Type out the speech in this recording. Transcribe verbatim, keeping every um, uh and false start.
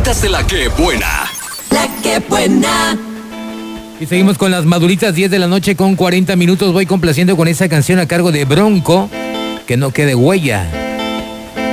maduritas de la que buena. La que buena. Y seguimos con las maduritas, diez de la noche con cuarenta minutos. Voy complaciendo con esa canción a cargo de Bronco, Que no quede huella.